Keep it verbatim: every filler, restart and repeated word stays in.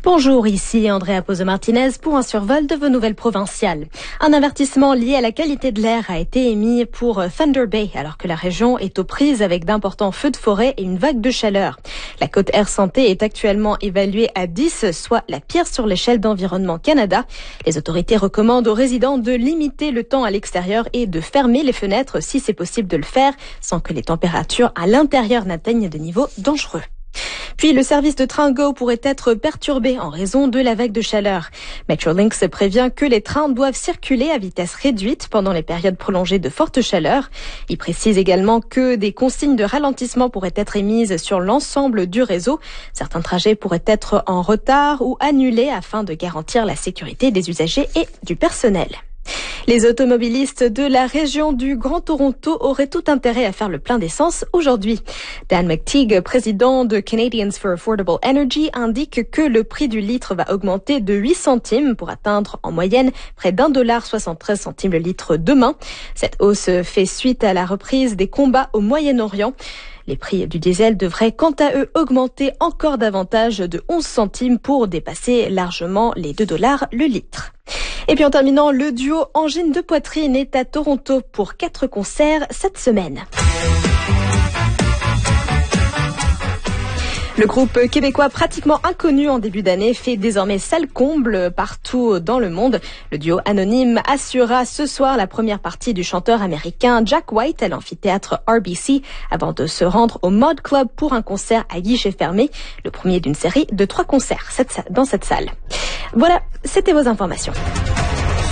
Bonjour, ici Andrea Pozo Martinez pour un survol de vos nouvelles provinciales. Un avertissement lié à la qualité de l'air a été émis pour Thunder Bay alors que la région est aux prises avec d'importants feux de forêt et une vague de chaleur. La cote Air Santé est actuellement évaluée à dix, soit la pire sur l'échelle d'Environnement Canada. Les autorités recommandent aux résidents de limiter le temps à l'extérieur et de fermer les fenêtres si c'est possible de le faire sans que les températures à l'intérieur n'atteignent des niveaux dangereux. Puis le service de train Go pourrait être perturbé en raison de la vague de chaleur. Metrolinx prévient que les trains doivent circuler à vitesse réduite pendant les périodes prolongées de forte chaleur. Il précise également que des consignes de ralentissement pourraient être émises sur l'ensemble du réseau. Certains trajets pourraient être en retard ou annulés afin de garantir la sécurité des usagers et du personnel. Les automobilistes de la région du Grand Toronto auraient tout intérêt à faire le plein d'essence aujourd'hui. Dan McTeague, président de Canadians for Affordable Energy, indique que le prix du litre va augmenter de huit centimes pour atteindre en moyenne près d'un dollar soixante-treize centimes le litre demain. Cette hausse fait suite à la reprise des combats au Moyen-Orient. Les prix du diesel devraient quant à eux augmenter encore davantage de onze centimes pour dépasser largement les deux dollars le litre. Et puis en terminant, le duo Angine de Poitrine est à Toronto pour quatre concerts cette semaine. Le groupe québécois pratiquement inconnu en début d'année fait désormais salle comble partout dans le monde. Le duo anonyme assurera ce soir la première partie du chanteur américain Jack White à l'amphithéâtre R B C avant de se rendre au Mod Club pour un concert à guichet fermé, le premier d'une série de trois concerts dans cette salle. Voilà, c'était vos informations.